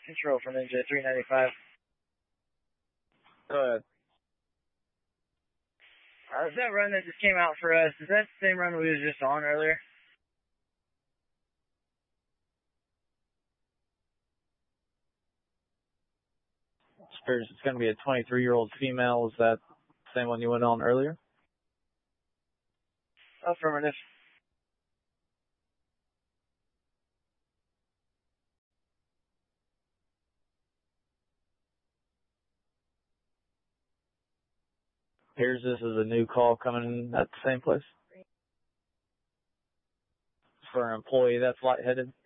Control from NJ 395. Go ahead. That run that just came out for us, is that the same run we was just on earlier? It's going to be a 23-year-old female. Is that the same one you went on earlier? Affirmative. Here's this is a new call coming in at the same place. For an employee that's lightheaded.